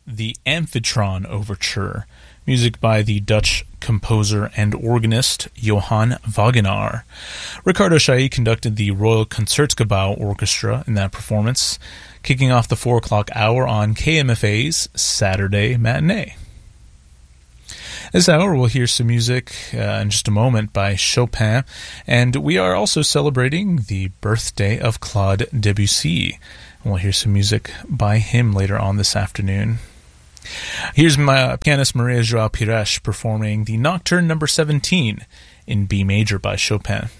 the Amphitron Overture, music by the Dutch composer and organist Johann Wagenaar. Ricardo Chailly conducted the Royal Concertgebouw Orchestra in that performance, kicking off the 4 o'clock hour on KMFA's Saturday Matinee. This hour we'll hear some music in just a moment by Chopin, and we are also celebrating the birthday of Claude Debussy. We'll hear some music by him later on this afternoon. Here's my pianist Maria João Pires performing the Nocturne No. 17 in B major by Chopin.